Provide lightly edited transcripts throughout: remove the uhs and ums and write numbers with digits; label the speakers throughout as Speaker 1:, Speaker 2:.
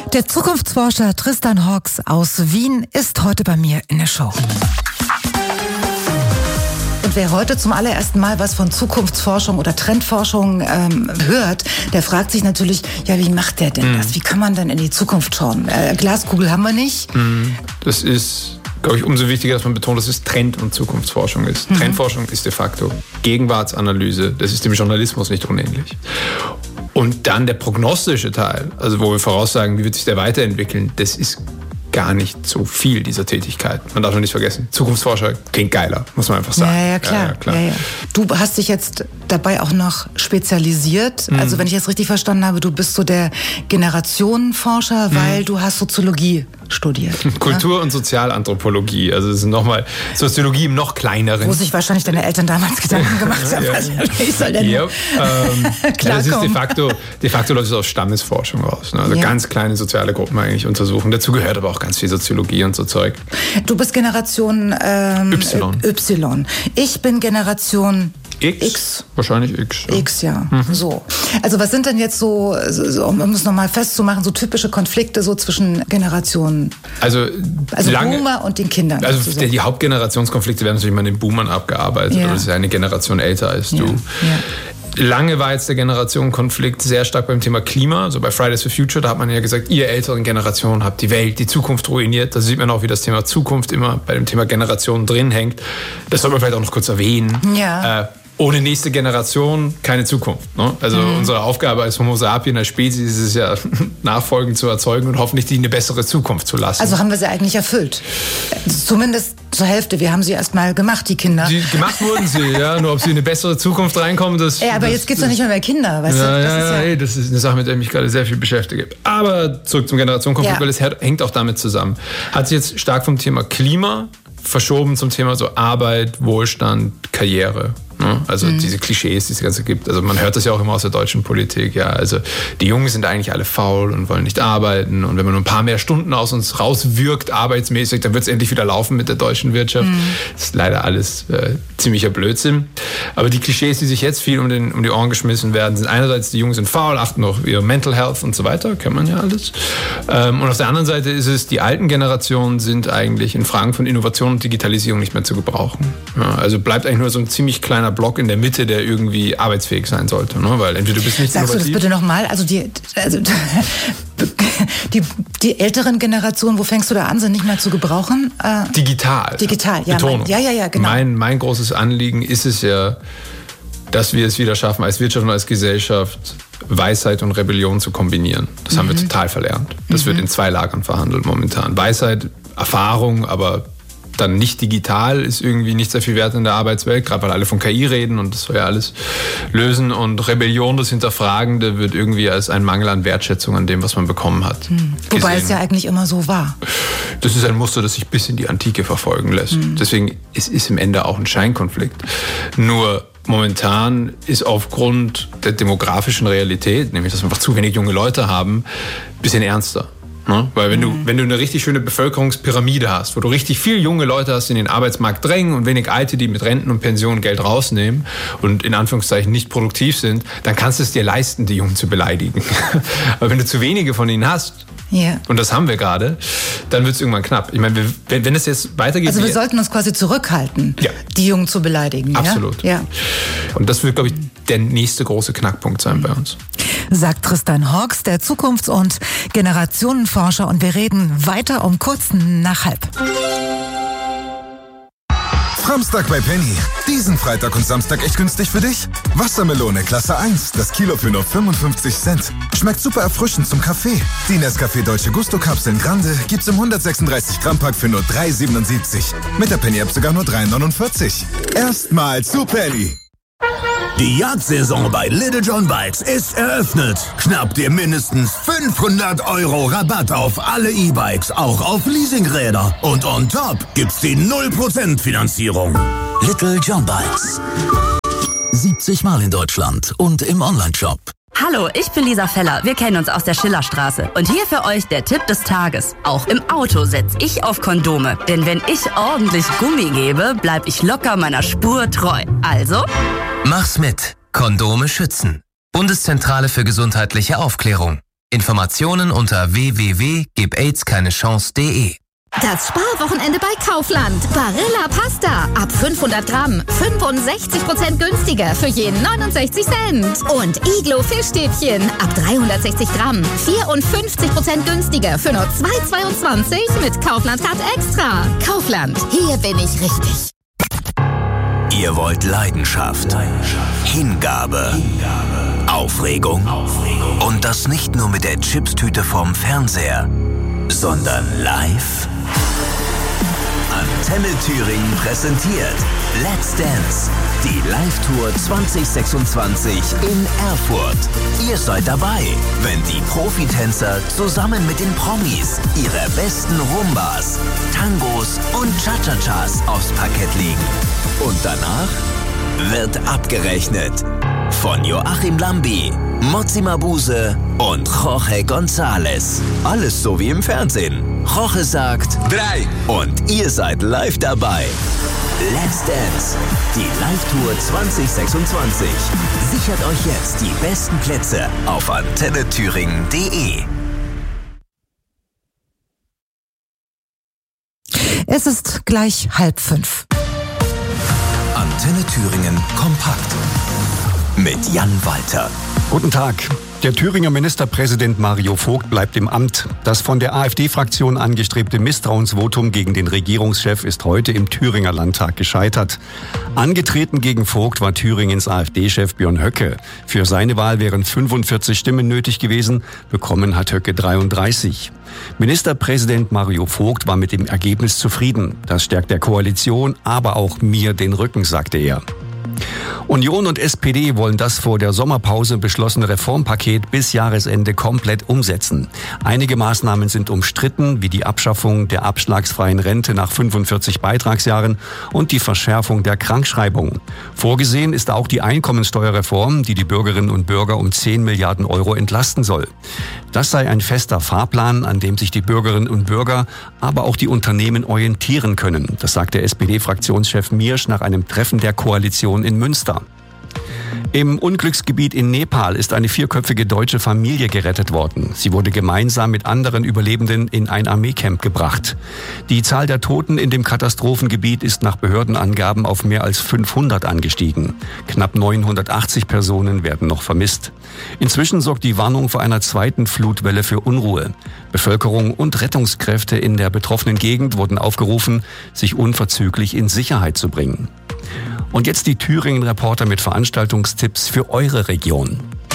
Speaker 1: Der Zukunftsforscher Tristan Hawks aus Wien ist heute bei mir in der Show. Und wer heute zum allerersten Mal was von Zukunftsforschung oder Trendforschung hört, der fragt sich natürlich, ja, wie macht der denn das? Wie kann man denn in die Zukunft schauen? Glaskugel haben wir nicht.
Speaker 2: Das ist, glaube ich, umso wichtiger, dass man betont, dass es Trend- und Zukunftsforschung ist. Trendforschung ist de facto Gegenwartsanalyse. Das ist dem Journalismus nicht unähnlich. Und dann der prognostische Teil, also wo wir voraussagen, wie wird sich der weiterentwickeln, das ist gar nicht so viel dieser Tätigkeit. Man darf noch nicht vergessen, Zukunftsforscher klingt geiler, muss man einfach sagen.
Speaker 1: Ja, klar. Ja. Du hast dich jetzt dabei auch noch spezialisiert. Also wenn ich jetzt richtig verstanden habe, du bist so der Generationenforscher, weil du hast Soziologie studiert.
Speaker 2: Kultur- und Sozialanthropologie. Also es ist nochmal Soziologie im noch kleineren.
Speaker 1: Wo sich wahrscheinlich deine Eltern damals Gedanken gemacht haben. Ich soll denn
Speaker 2: das ist de facto läuft es auf Stammesforschung raus. Ne? Also ganz kleine soziale Gruppen eigentlich untersuchen. Dazu gehört aber auch ganz viel Soziologie und so Zeug.
Speaker 1: Du bist Generation Y. Ich bin Generation X.
Speaker 2: Wahrscheinlich X. Ja.
Speaker 1: X, ja. So. Also was sind denn jetzt so, um es nochmal festzumachen, so typische Konflikte so zwischen Generationen? Also Boomer und den Kindern.
Speaker 2: Also die Hauptgenerationskonflikte werden natürlich mal den Boomern abgearbeitet. Ja. Oder das ist eine Generation älter als du. Ja. Lange war jetzt der Generationenkonflikt sehr stark beim Thema Klima. Also bei Fridays for Future, da hat man ja gesagt, ihr älteren Generationen habt die Welt, die Zukunft ruiniert. Da sieht man auch, wie das Thema Zukunft immer bei dem Thema Generationen drin hängt. Das soll man vielleicht auch noch kurz erwähnen.
Speaker 1: Ja.
Speaker 2: Ohne nächste Generation keine Zukunft. Ne? Also unsere Aufgabe als Homo sapiens, als Spezies, ist es ja, Nachfolgen zu erzeugen und hoffentlich die eine bessere Zukunft zu lassen.
Speaker 1: Also haben wir sie eigentlich erfüllt. Zumindest zur Hälfte. Wir haben sie erst mal gemacht, die Kinder.
Speaker 2: Gemacht wurden sie, ja. Nur ob sie in eine bessere Zukunft reinkommen, das...
Speaker 1: aber jetzt geht's doch nicht mehr Kinder, weißt du?
Speaker 2: Das ist eine Sache, mit der ich mich gerade sehr viel beschäftige. Aber zurück zum Generationenkonflikt, weil es hängt auch damit zusammen. Hat sich jetzt stark vom Thema Klima verschoben zum Thema so Arbeit, Wohlstand, Karriere. Also diese Klischees, die es ganze gibt. Also man hört das ja auch immer aus der deutschen Politik. Ja, also die Jungen sind eigentlich alle faul und wollen nicht arbeiten. Und wenn man nur ein paar mehr Stunden aus uns rauswirkt, arbeitsmäßig, dann wird es endlich wieder laufen mit der deutschen Wirtschaft. Das ist leider alles ziemlicher Blödsinn. Aber die Klischees, die sich jetzt viel um die Ohren geschmissen werden, sind einerseits, die Jungen sind faul, achten auf ihre Mental Health und so weiter. Kennt man ja alles. Und auf der anderen Seite ist es, die alten Generationen sind eigentlich in Fragen von Innovation und Digitalisierung nicht mehr zu gebrauchen. Ja, also bleibt eigentlich nur so ein ziemlich kleiner Block in der Mitte, der irgendwie arbeitsfähig sein sollte, ne? Weil entweder du bist nicht
Speaker 1: innovativ. Sagst du das bitte nochmal? Also die älteren Generationen, wo fängst du da an, sind nicht mehr zu gebrauchen?
Speaker 2: Digital,
Speaker 1: ja.
Speaker 2: Betonung.
Speaker 1: Ja, genau.
Speaker 2: Mein großes Anliegen ist es ja, dass wir es wieder schaffen, als Wirtschaft und als Gesellschaft Weisheit und Rebellion zu kombinieren. Das haben wir total verlernt. Das wird in 2 Lagern verhandelt momentan. Weisheit, Erfahrung, aber dann nicht digital, ist irgendwie nicht sehr viel wert in der Arbeitswelt, gerade weil alle von KI reden und das soll ja alles lösen. Und Rebellion, das Hinterfragende, wird irgendwie als ein Mangel an Wertschätzung an dem, was man bekommen hat.
Speaker 1: Wobei es ja eigentlich immer so war.
Speaker 2: Das ist ein Muster, das sich bis in die Antike verfolgen lässt. Deswegen es ist im Ende auch ein Scheinkonflikt. Nur momentan ist aufgrund der demografischen Realität, nämlich dass wir einfach zu wenig junge Leute haben, ein bisschen ernster. Ne? Weil wenn du eine richtig schöne Bevölkerungspyramide hast, wo du richtig viele junge Leute hast, die in den Arbeitsmarkt drängen und wenig Alte, die mit Renten und Pensionen Geld rausnehmen und in Anführungszeichen nicht produktiv sind, dann kannst du es dir leisten, die Jungen zu beleidigen. Aber wenn du zu wenige von ihnen hast, und das haben wir gerade, dann wird es irgendwann knapp. Ich meine, wenn es jetzt weitergeht...
Speaker 1: Also wir sollten uns quasi zurückhalten, die Jungen zu beleidigen.
Speaker 2: Absolut.
Speaker 1: Ja?
Speaker 2: Und das wird, glaube ich, der nächste große Knackpunkt sein bei uns.
Speaker 1: Sagt Tristan Hawks, der Zukunfts- und Generationenforscher. Und wir reden weiter um kurz nach 12:30.
Speaker 3: Samstag bei Penny. Diesen Freitag und Samstag echt günstig für dich? Wassermelone Klasse 1, das Kilo für nur 55 Cent. Schmeckt super erfrischend zum Kaffee. Die Nescafé Dolce Gusto Kapseln Grande gibt's im 136 Gramm Pack für nur 3,77. Mit der Penny App sogar nur 3,49. Erstmal zu Penny.
Speaker 4: Die Jagdsaison bei Little John Bikes ist eröffnet. Schnapp dir mindestens 500 € Rabatt auf alle E-Bikes, auch auf Leasingräder. Und on top gibt's die 0% Finanzierung. Little John Bikes. 70 Mal in Deutschland und im Onlineshop.
Speaker 5: Hallo, ich bin Lisa Feller. Wir kennen uns aus der Schillerstraße. Und hier für euch der Tipp des Tages. Auch im Auto setze ich auf Kondome. Denn wenn ich ordentlich Gummi gebe, bleib ich locker meiner Spur treu. Also...
Speaker 6: Mach's mit. Kondome schützen. Bundeszentrale für gesundheitliche Aufklärung. Informationen unter www.gibaids-keine-chance.de.
Speaker 7: Das Sparwochenende bei Kaufland. Barilla Pasta. Ab 500 Gramm. 65% günstiger für jeden 69 Cent. Und Iglo Fischstäbchen. Ab 360 Gramm. 54% günstiger für nur 2,22 mit Kaufland Card Extra. Kaufland. Hier bin ich richtig.
Speaker 4: Ihr wollt Leidenschaft, Hingabe, Aufregung. Und das nicht nur mit der Chipstüte vom Fernseher, sondern live? Antenne Thüringen präsentiert Let's Dance, die Live-Tour 2026 in Erfurt. Ihr seid dabei, wenn die Profitänzer zusammen mit den Promis ihre besten Rumbas, Tangos und Cha-Cha-Chas aufs Parkett legen. Und danach wird abgerechnet. Von Joachim Lambi, Motsi Mabuse und Jorge González. Alles so wie im Fernsehen. Jorge sagt 3 und ihr seid live dabei. Let's Dance, die Live-Tour 2026. Sichert euch jetzt die besten Plätze auf antennethüringen.de.
Speaker 1: Es ist gleich 4:30.
Speaker 4: Antenne Thüringen kompakt mit Jan Walter.
Speaker 8: Guten Tag. Der Thüringer Ministerpräsident Mario Vogt bleibt im Amt. Das von der AfD-Fraktion angestrebte Misstrauensvotum gegen den Regierungschef ist heute im Thüringer Landtag gescheitert. Angetreten gegen Vogt war Thüringens AfD-Chef Björn Höcke. Für seine Wahl wären 45 Stimmen nötig gewesen. Bekommen hat Höcke 33. Ministerpräsident Mario Vogt war mit dem Ergebnis zufrieden. Das stärkt der Koalition, aber auch mir den Rücken, sagte er. Union und SPD wollen das vor der Sommerpause beschlossene Reformpaket bis Jahresende komplett umsetzen. Einige Maßnahmen sind umstritten, wie die Abschaffung der abschlagsfreien Rente nach 45 Beitragsjahren und die Verschärfung der Krankschreibung. Vorgesehen ist auch die Einkommensteuerreform, die die Bürgerinnen und Bürger um 10 Milliarden Euro entlasten soll. Das sei ein fester Fahrplan, an dem sich die Bürgerinnen und Bürger, aber auch die Unternehmen orientieren können. Das sagte SPD-Fraktionschef Miersch nach einem Treffen der Koalition in Münster. Im Unglücksgebiet in Nepal ist eine 4-köpfige deutsche Familie gerettet worden. Sie wurde gemeinsam mit anderen Überlebenden in ein Armeecamp gebracht. Die Zahl der Toten in dem Katastrophengebiet ist nach Behördenangaben auf mehr als 500 angestiegen. Knapp 980 Personen werden noch vermisst. Inzwischen sorgt die Warnung vor einer zweiten Flutwelle für Unruhe. Bevölkerung und Rettungskräfte in der betroffenen Gegend wurden aufgerufen, sich unverzüglich in Sicherheit zu bringen. Und jetzt die Thüringen-Reporter mit Veranstaltungstipps für eure Region.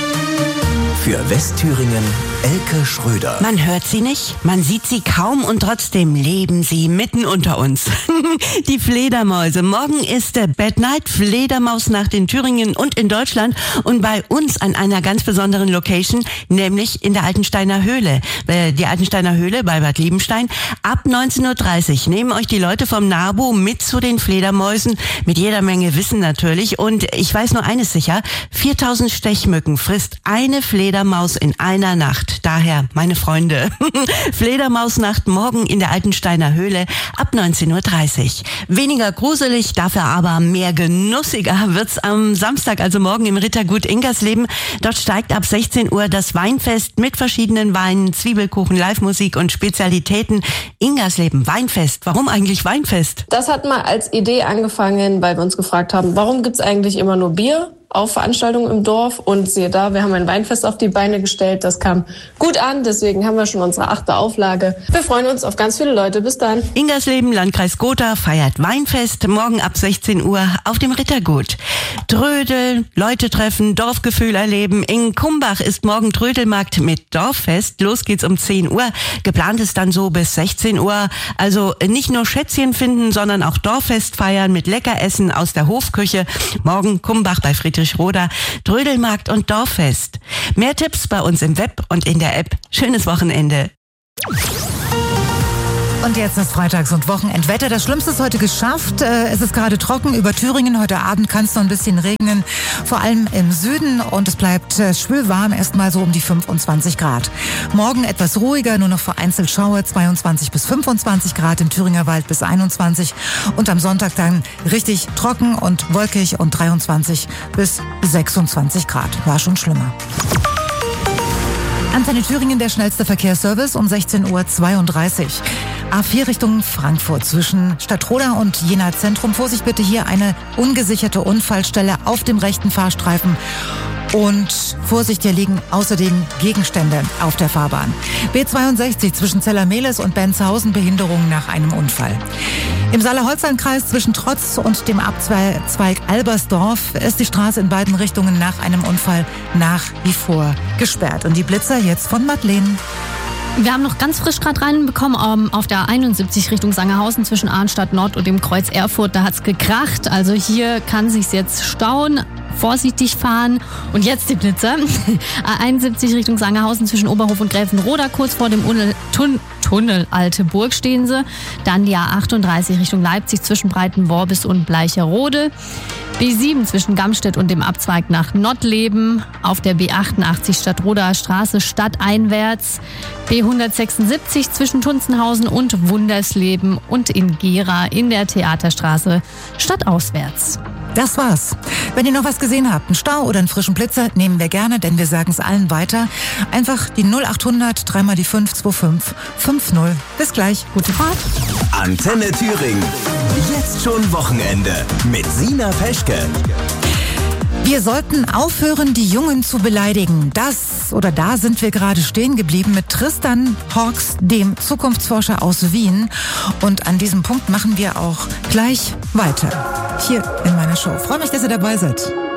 Speaker 4: Für Westthüringen Elke Schröder.
Speaker 9: Man hört sie nicht, man sieht sie kaum und trotzdem leben sie mitten unter uns. Die Fledermäuse. Morgen ist der Bad Night Fledermausnacht in Thüringen und in Deutschland und bei uns an einer ganz besonderen Location, nämlich in der Altensteiner Höhle. Die Altensteiner Höhle bei Bad Liebenstein. Ab 19.30 Uhr nehmen euch die Leute vom NABU mit zu den Fledermäusen, mit jeder Menge Wissen natürlich. Und ich weiß nur eines sicher, 4000 Stechmücken frisst eine Fledermaus in einer Nacht. Daher, meine Freunde, Fledermausnacht morgen in der Altensteiner Höhle ab 19.30 Uhr. Weniger gruselig, dafür aber mehr genussiger wird's am Samstag, also morgen im Rittergut Ingersleben. Dort steigt ab 16 Uhr das Weinfest mit verschiedenen Weinen, Zwiebelkuchen, Live-Musik und Spezialitäten. Ingersleben, Weinfest. Warum eigentlich Weinfest?
Speaker 10: Das hat mal als Idee angefangen, weil wir uns gefragt haben, warum gibt's eigentlich immer nur Bier auf Veranstaltungen im Dorf? Und siehe da, wir haben ein Weinfest auf die Beine gestellt. Das kam gut an, deswegen haben wir schon unsere 8. Auflage. Wir freuen uns auf ganz viele Leute. Bis dann.
Speaker 9: Ingersleben, Landkreis Gotha, feiert Weinfest morgen ab 16 Uhr auf dem Rittergut. Trödel, Leute treffen, Dorfgefühl erleben. In Kumbach ist morgen Trödelmarkt mit Dorffest. Los geht's um 10 Uhr. Geplant ist dann so bis 16 Uhr. Also nicht nur Schätzchen finden, sondern auch Dorffest feiern mit Leckeressen aus der Hofküche. Morgen Kumbach bei Friedrich-Roda, Trödelmarkt und Dorffest. Mehr Tipps bei uns im Web und in der App. Schönes Wochenende.
Speaker 1: Und jetzt ist Freitags- und Wochenendwetter. Das Schlimmste ist heute geschafft. Es ist gerade trocken über Thüringen. Heute Abend kann es noch ein bisschen regnen, vor allem im Süden. Und es bleibt schwül warm, erstmal so um die 25 Grad. Morgen etwas ruhiger, nur noch vereinzelt Schauer, 22 bis 25 Grad, im Thüringer Wald bis 21. Und am Sonntag dann richtig trocken und wolkig und 23 bis 26 Grad. War schon schlimmer. Antenne Thüringen, der schnellste Verkehrsservice um 16:32 Uhr. A4 Richtung Frankfurt zwischen Stadtroda und Jena Zentrum. Vorsicht bitte, hier eine ungesicherte Unfallstelle auf dem rechten Fahrstreifen. Und Vorsicht, hier liegen außerdem Gegenstände auf der Fahrbahn. B62 zwischen Zellermehlis und Benzhausen, Behinderung nach einem Unfall. Im Saale-Holstein-Kreis zwischen Trotz und dem Abzweig Albersdorf ist die Straße in beiden Richtungen nach einem Unfall nach wie vor gesperrt. Und die Blitzer jetzt von Madeleine.
Speaker 6: Wir haben noch ganz frisch gerade reinbekommen auf der 71 Richtung Sangerhausen zwischen Arnstadt Nord und dem Kreuz Erfurt. Da hat's gekracht. Also hier kann sich's jetzt stauen. Vorsichtig fahren. Und jetzt die Blitzer. A71 Richtung Sangerhausen zwischen Oberhof und Gräfenroda, kurz vor dem Tunnel Alte Burg stehen sie. Dann die A38 Richtung Leipzig zwischen Breitenworbis und Bleicherode. B7 zwischen Gamstedt und dem Abzweig nach Nottleben. Auf der B88 Stadtroder Straße stadteinwärts. B176 zwischen Tunzenhausen und Wundersleben und in Gera in der Theaterstraße stadtauswärts.
Speaker 1: Das war's. Wenn ihr noch was gesehen habt, einen Stau oder einen frischen Blitzer, nehmen wir gerne, denn wir sagen es allen weiter. Einfach die 0800 3 mal die 525 50. Bis gleich. Gute Fahrt.
Speaker 4: Antenne Thüringen. Jetzt schon Wochenende mit Sina Peschke.
Speaker 1: Wir sollten aufhören, die Jungen zu beleidigen. Da sind wir gerade stehen geblieben mit Tristan Hawks, dem Zukunftsforscher aus Wien. Und an diesem Punkt machen wir auch gleich weiter. Hier in meiner Show. Freue mich, dass ihr dabei seid.